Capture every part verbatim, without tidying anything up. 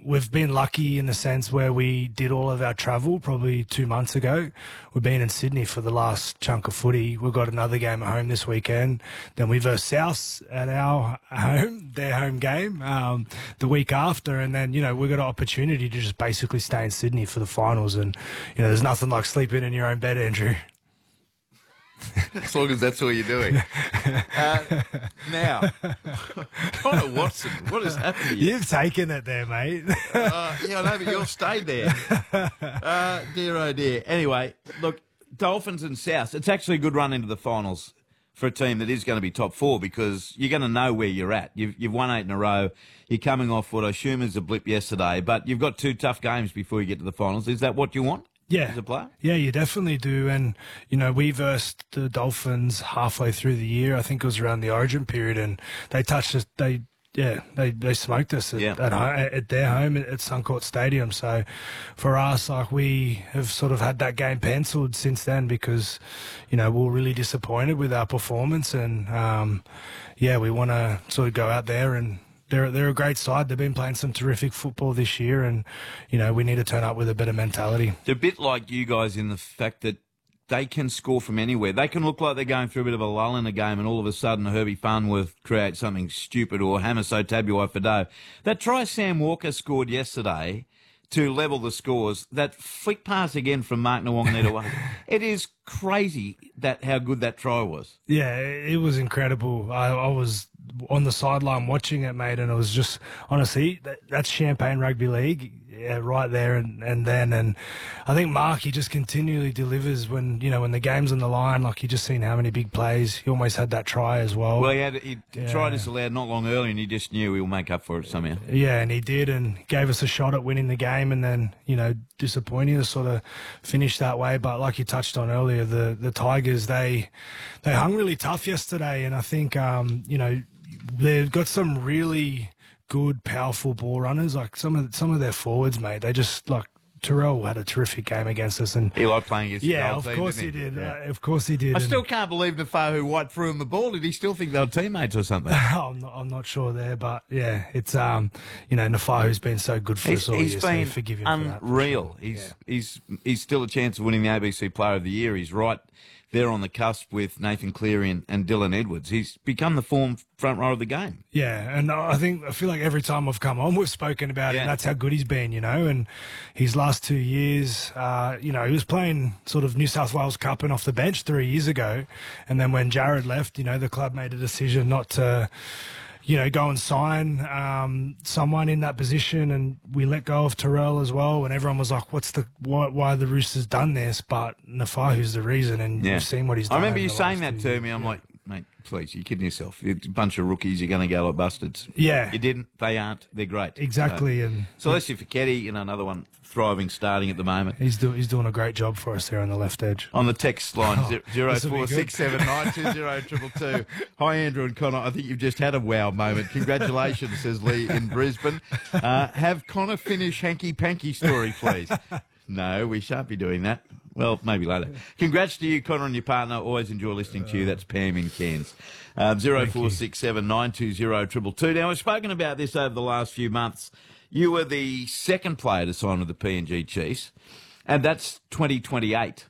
we've been lucky in the sense where we did all of our travel probably two months ago. We've been in Sydney for the last chunk of footy. We've got another game at home this weekend. Then we verse South at our home, their home game, um, the week after. And then, you know, we've got an opportunity to just basically stay in Sydney for the finals. And, you know, there's nothing like sleeping in your own bed, Andrew. As long as that's all you're doing. Uh, now, Connor Watson, what has happened to you? You've taken it there, mate. uh, yeah, I know, but you've stayed there. Uh, dear, oh dear. Anyway, look, Dolphins and South, it's actually a good run into the finals for a team that is going to be top four because you're going to know where you're at. You've, you've won eight in a row. You're coming off what I assume is a blip yesterday, but you've got two tough games before you get to the finals. Is that what you want? Yeah. As a player? Yeah, you definitely do. And, you know, we versed the Dolphins halfway through the year. I think it was around the Origin period, and they touched us. They, yeah, they, they smoked us at, yeah. at, at their home at Suncorp Stadium. So for us, like, we have sort of had that game penciled since then because, you know, we were really disappointed with our performance. And, um, yeah, we want to sort of go out there and, They're, they're a great side. They've been playing some terrific football this year, and, you know, we need to turn up with a better mentality. They're a bit like you guys in the fact that they can score from anywhere. They can look like they're going through a bit of a lull in a game, and all of a sudden Herbie Farnworth creates something stupid, or Hamaso Tabuai-Fidow. That try Sam Walker scored yesterday to level the scores, that flick pass again from Mark Nawaqanita, it is crazy that how good that try was. Yeah, it was incredible. I, I was on the sideline watching it, mate, and it was just, honestly, that, that's Champagne Rugby League, yeah, right there and, and then. And I think Mark, he just continually delivers when, you know, when the game's on the line. Like, you just seen how many big plays. He almost had that try as well. Well, he had he yeah. tried disallowed not long earlier, and he just knew he'll make up for it somehow. Yeah, and he did, and gave us a shot at winning the game, and then, you know, disappointing to sort of finish that way. But like you touched on earlier, the the Tigers, they they hung really tough yesterday, and I think, um, you know, they've got some really good, powerful ball runners. Like some of some of their forwards, mate, they just, like, Terrell had a terrific game against us, and he liked playing against yeah, the of team, course didn't he, he did. Yeah. Uh, of course he did. I and still can't believe Nafahu White threw him the ball. Did he still think they were teammates or something? I'm not, I'm not sure there, but yeah, it's um, you know, Nafahu's been so good for he's, us all he's year, been so forgive him unreal. for that, for sure. He's yeah. he's he's still a chance of winning the A B C Player of the Year. He's right there on the cusp with Nathan Cleary and, and Dylan Edwards. He's become the form front row of the game. Yeah, and I think I feel like every time I've come on, we've spoken about yeah. him. That's how good he's been, you know. And his last two years, uh, you know, he was playing sort of New South Wales Cup and off the bench three years ago, and then when Jared left, you know, the club made a decision not to, you know, go and sign um, someone in that position, and we let go of Terrell as well. And everyone was like, "What's the why? Why the Roosters done this?" But Nafahu's the reason, and yeah. you've seen what he's done. I remember you saying that to years. me. I'm yeah. like, mate, please, you're kidding yourself. You're a bunch of rookies. You're going to go like bastards. Yeah, you didn't. They aren't. They're great. Exactly. So, and Celestia Fiketti, you know, another one thriving, starting at the moment. He's doing he's doing a great job for us there on the left edge. On the text line, oh, zero four six seven nine two zero triple two. Hi, Andrew and Connor. I think you've just had a wow moment. Congratulations, says Lee in Brisbane. Uh, have Connor finish Hanky Panky story, please. No, we shan't be doing that. Well, maybe later. Congrats to you, Connor, and your partner. Always enjoy listening to you. That's Pam in Cairns. Um, zero four six seven nine two zero triple two. Now, we've spoken about this over the last few months. You were the second player to sign with the P N G Chiefs, and that's twenty twenty-eight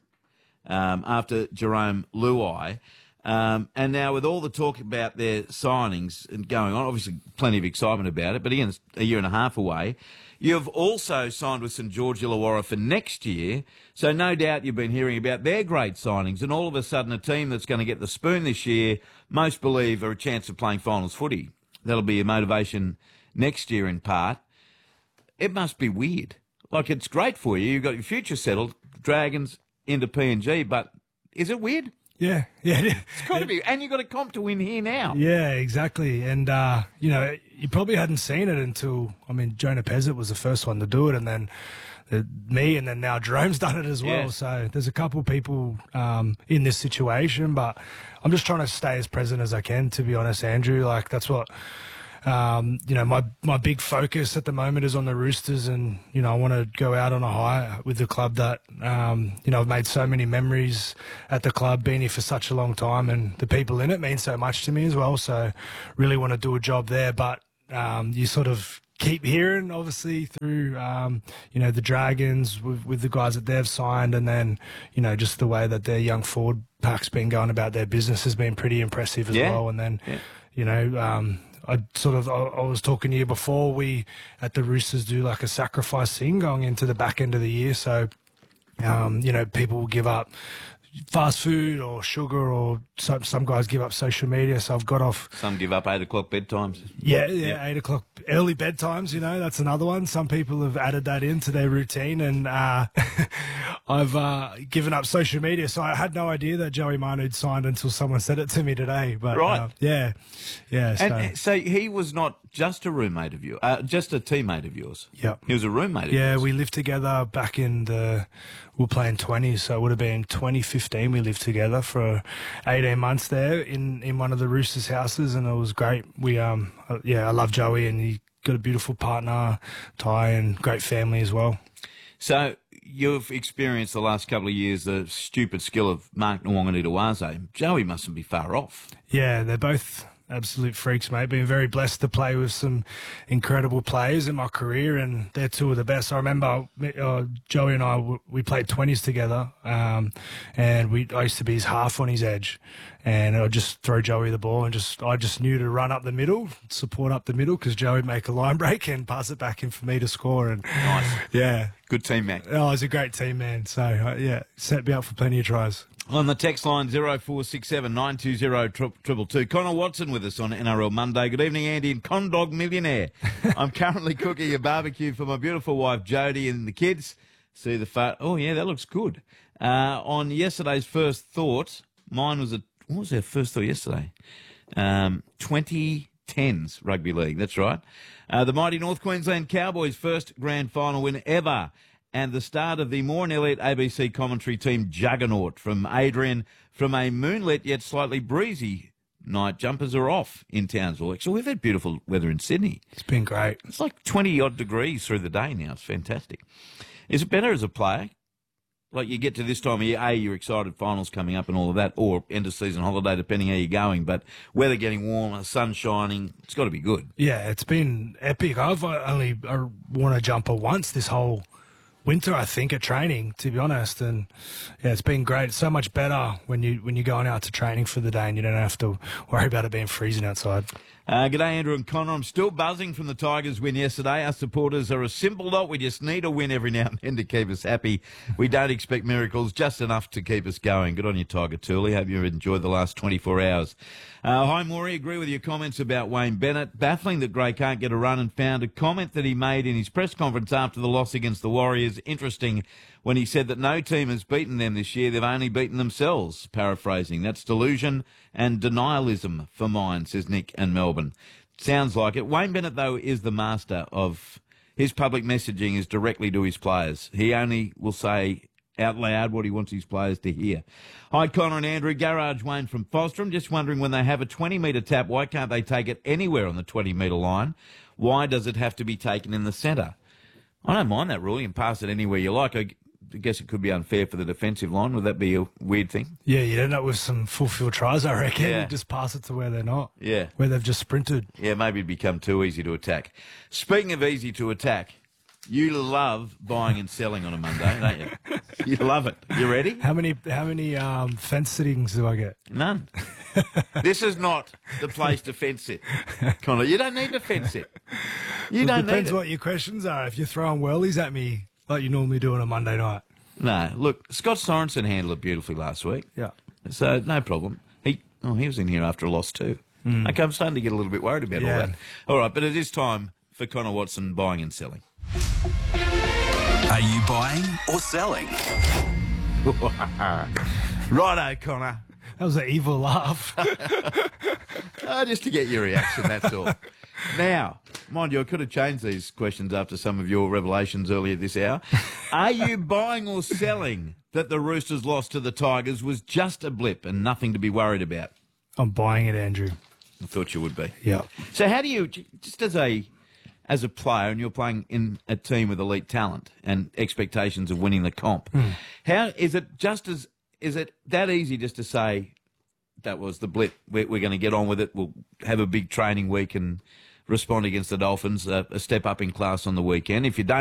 um, after Jerome Luai. Um, and now with all the talk about their signings and going on, obviously plenty of excitement about it, but again, it's a year and a half away. You've also signed with St George Illawarra for next year, so no doubt you've been hearing about their great signings, and all of a sudden a team that's going to get the spoon this year, most believe are a chance of playing finals footy. That'll be a motivation next year in part. It must be weird. Like, it's great for you. You've got your future settled, Dragons into P N G, but is it weird? Yeah, yeah. It's got to be. And you've got a comp to win here now. Yeah, exactly. And, uh, you know, you probably hadn't seen it until, I mean, Jonah Pezzett was the first one to do it, and then uh, me, and then now Jerome's done it as well. Yeah. So there's a couple of people um, in this situation, but I'm just trying to stay as present as I can, to be honest, Andrew. Like, that's what... Um, you know, my, my big focus at the moment is on the Roosters, and, you know, I want to go out on a high with the club that, um, you know, I've made so many memories at the club, been here for such a long time, and the people in it mean so much to me as well. So really want to do a job there, but um, you sort of keep hearing, obviously, through, um, you know, the Dragons with, with the guys that they've signed, and then, you know, just the way that their young forward pack's been going about their business has been pretty impressive as Yeah. well. And then, Yeah. you know, um, I sort of, I, I was talking to you before, we at the Roosters do like a sacrifice thing going into the back end of the year. So, um, you know, people will give up fast food or sugar, or some, some guys give up social media. So I've got off. Some give up eight o'clock bedtimes. Yeah, yeah, eight o'clock early bedtimes. You know, that's another one. Some people have added that into their routine, and uh, I've uh, given up social media. So I had no idea that Joey Manu had signed until someone said it to me today. But Right. uh, yeah, yeah. So, And so he was not just a roommate of yours, uh, just a teammate of yours. Yep. He was a roommate of Yeah, yours. we lived together back in the, we were playing twenties, so it would have been twenty fifteen. We lived together for eighteen months there in, in one of the Roosters' houses, and it was great. We, um, uh, yeah, I love Joey, and he got a beautiful partner, Ty, and great family as well. So you've experienced the last couple of years the stupid skill of Mark Nwangani-Dewase. Joey mustn't be far off. Yeah, they're both absolute freaks, mate. Been very blessed to play with some incredible players in my career, and they're two of the best. I remember uh, Joey and I, w- we played twenties together, um, and we I used to be his half on his edge, and I'd just throw Joey the ball, and just I just knew to run up the middle, support up the middle, because Joey would make a line break and pass it back in for me to score. And Nice. yeah, Good team, Mac. oh, he's a great team, man. So uh, yeah, set me up for plenty of tries. On the text line, zero four six seven nine two zero triple two. Connor Watson with us on N R L Monday. Good evening, Andy and Condog Millionaire. I'm currently cooking a barbecue for my beautiful wife, Jodie, and the kids. See the fat. Oh, yeah, that looks good. Uh, on yesterday's first thought, mine was a, what was our first thought yesterday? Um, twenty tens rugby league, that's right. Uh, the mighty North Queensland Cowboys' first grand final win ever, and the start of the Moore and Elliott A B C commentary team juggernaut from Adrian from a moonlit yet slightly breezy night. Jumpers are off in Townsville. So we've had beautiful weather in Sydney. It's been great. It's like twenty-odd degrees through the day now. It's fantastic. Is it better as a player? Like you get to this time of year, A, you're excited, finals coming up and all of that, or end of season holiday, depending how you're going, but weather getting warmer, sun shining, it's got to be good. Yeah, it's been epic. I've uh, only uh, worn a jumper once this whole winter, I think, at training, to be honest. And yeah, it's been great. It's so much better when you when you're going out to training for the day and you don't have to worry about it being freezing outside. Uh, g'day, Andrew and Connor. I'm still buzzing from the Tigers win yesterday. Our supporters are a simple lot. We just need a win every now and then to keep us happy. We don't expect miracles, just enough to keep us going. Good on you, Tiger Tooley. Hope you've enjoyed the last twenty-four hours. Uh, hi, Maury. Agree with your comments about Wayne Bennett. Baffling that Gray can't get a run, and found a comment that he made in his press conference after the loss against the Warriors interesting when he said that no team has beaten them this year. They've only beaten themselves. Paraphrasing. That's delusion and denialism for mine, says Nick and Melbourne. Sounds like it. Wayne Bennett, though, is the master of his public messaging is directly to his players. He only will say out loud what he wants his players to hear. Hi, Connor and Andrew. Garage Wayne from Foster. I'm just wondering, when they have a twenty metre tap, why can't they take it anywhere on the twenty metre line? Why does it have to be taken in the centre? I don't mind that rule. You can pass it anywhere you like. I guess it could be unfair for the defensive line. Would that be a weird thing? Yeah, you'd end up with some full field tries, I reckon. Yeah. Just pass it to where they're not. Yeah. Where they've just sprinted. Yeah, maybe it'd become too easy to attack. Speaking of easy to attack, you love buying and selling on a Monday, don't you? You love it. You ready? How many how many um, fence sittings do I get? None. This is not the place to fence it, Connor. You don't need to fence it. You It don't need depends it. what your questions are. If you're throwing whirlies at me like you normally do on a Monday night. No, look, Scott Sorensen handled it beautifully last week. Yeah. So no problem. He oh he was in here after a loss too. Mm. Okay, I'm starting to get a little bit worried about Yeah. all that. All right, but it is time for Connor Watson buying and selling. Are you buying or selling? Righto, Connor. That was an evil laugh. Uh, just to get your reaction, that's all. Now, mind you, I could have changed these questions after some of your revelations earlier this hour. Are you buying or selling that the Roosters' loss to the Tigers was just a blip and nothing to be worried about? I'm buying it, Andrew. I thought you would be. Yeah. So how do you, just as a as a player, and you're playing in a team with elite talent and expectations of winning the comp, Mm. how is it just as, is it that easy just to say, that was the blip, we're, we're going to get on with it, we'll have a big training week and respond against the Dolphins, uh, a step up in class on the weekend. If you don't